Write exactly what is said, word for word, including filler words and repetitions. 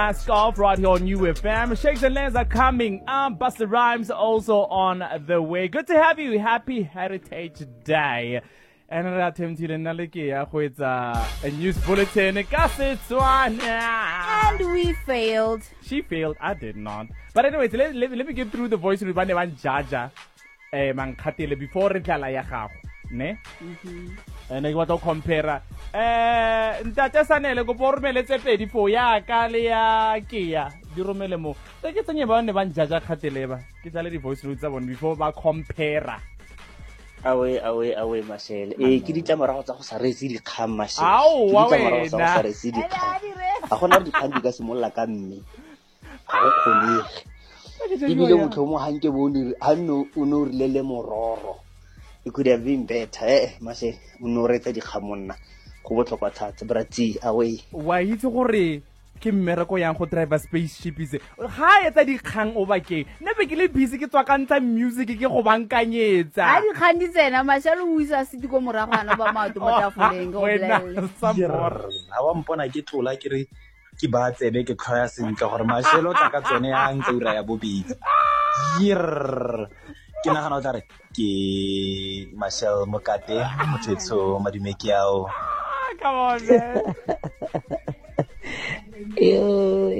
Mask off right here on U F M. Shakes and Lands are coming. Um, Busta Rhymes also on the way. Good to have you. Happy Heritage Day. And I attempted a news bulletin. And we failed. She failed. I did not. But anyways, let, let, let me get through the voice note. Jaja, before ne and I want to compare eh ntata sanele go bormele tse pedi fo ya ka le ya kia di romele mo ke ke tsenya ba ne ba njaja khateleba ke tla le di voice notes tsa bone before ba compare awe awe awe Marcel eh ke ditla morago tsa go sa retse di kgang Marcel au wa wena sa retse di kgang a gona di kgang di ka simolla ka mme a go kgonege di bile motho mo hanke bone hanno o no rile le mororo. It could have been better, eh, Marcel. No rete di khamonna. Go botlhokwa thata, brati away. Wa itse gore ke mmereko yang go drive a spaceship ise. Ha etsa di kgang o bakeng. Nebe ke le busy ke tswa ka ntsa music ke go bankanyetsa. Ha di kgang di tsena Marcel o isa se di go moragana ba maoto mo tafoleng go bolele. Ha wa mpona ke tlola ke re ke ba tsebe ke khoya sentle gore Marcel o tla ka tsone ya ntse ura ya bobedi. Yir. Ke nagana o tla re ke Marcel Mokate motsetso madumeki ao. Come on, man.